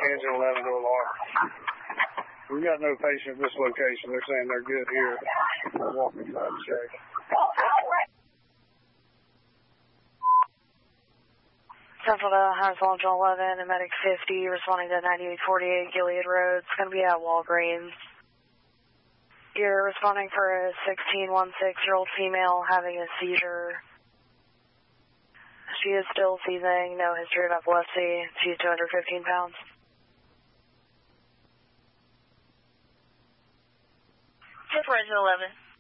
engine 11 to alarm. We got no patient at this location. They're saying they're good here. Walking side check. Central to Hinesville, John 11, and Medic 50, responding to 9848 Gilead Road. It's going to be at Walgreens. You're responding for a 16-year-old female having a seizure. She is still seizing, no history of epilepsy. She's 215 pounds. Just Resident 11.